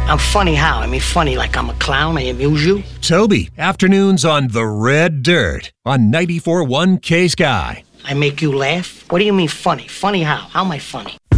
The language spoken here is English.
I'm funny how? I mean, funny like I'm a clown, I amuse you? Toby, afternoons on The Red Dirt on 94.1 K-Sky. I make you laugh? What do you mean funny? Funny how? How am I funny?